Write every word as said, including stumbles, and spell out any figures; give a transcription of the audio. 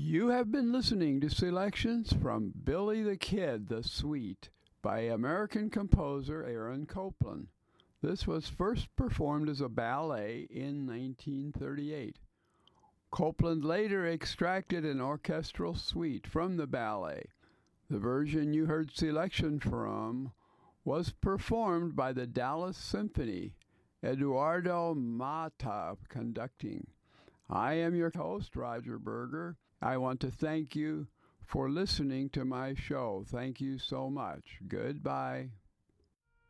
You have been listening to selections from Billy the Kid, the Suite by American composer Aaron Copland. This was first performed as a ballet in nineteen thirty-eight. Copland later extracted an orchestral suite from the ballet. The version you heard selection from was performed by the Dallas Symphony, Eduardo Mata conducting. I am your host, Roger Berger. I want to thank you for listening to my show. Thank you so much. Goodbye.